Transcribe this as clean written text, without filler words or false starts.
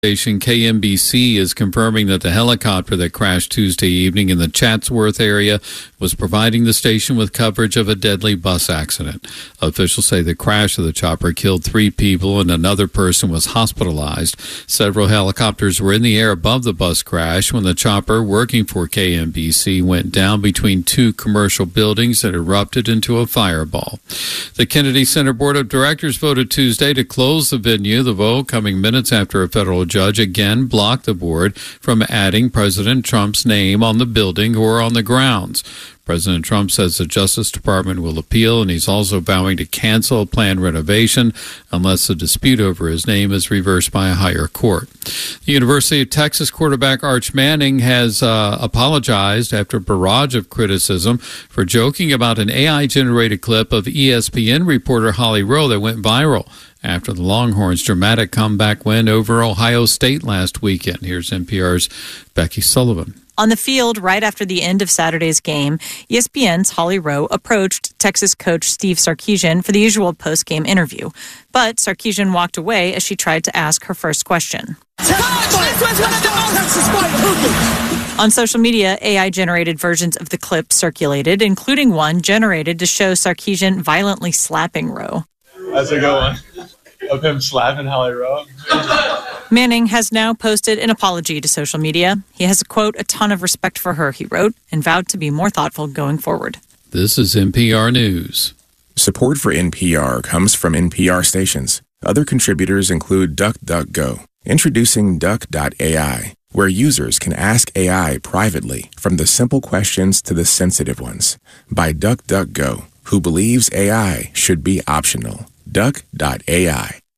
Station KMBC is confirming that the helicopter that crashed Tuesday evening in the Chatsworth area was providing the station with coverage of a deadly bus accident. Officials say the crash of the chopper killed 3 people and another person was hospitalized. Several helicopters were in the air above the bus crash when the chopper, working for KMBC, went down between 2 commercial buildings and erupted into a fireball. The Kennedy Center Board of Directors voted Tuesday to close the venue. The vote coming minutes after a federal judge again blocked the board from adding President Trump's name on the building or on the grounds. President Trump says the Justice Department will appeal, and he's also vowing to cancel a planned renovation unless the dispute over his name is reversed by a higher court. The University of Texas quarterback Arch Manning has apologized after a barrage of criticism for joking about an AI-generated clip of ESPN reporter Holly Rowe that went viral after the Longhorns' dramatic comeback win over Ohio State last weekend. Here's NPR's Becky Sullivan. On the field, right after the end of Saturday's game, ESPN's Holly Rowe approached Texas coach Steve Sarkisian for the usual post-game interview. But Sarkisian walked away as she tried to ask her first question. On social media, AI-generated versions of the clip circulated, including one generated to show Sarkisian violently slapping Rowe. That's a good one. Of him slapping Holly Rowe. Manning has now posted an apology to social media. He has, quote, a ton of respect for her, he wrote, and vowed to be more thoughtful going forward. This is NPR News. Support for NPR comes from NPR stations. Other contributors include DuckDuckGo. Introducing Duck.ai, where users can ask AI privately, from the simple questions to the sensitive ones. By DuckDuckGo, who believes AI should be optional. Duck.ai.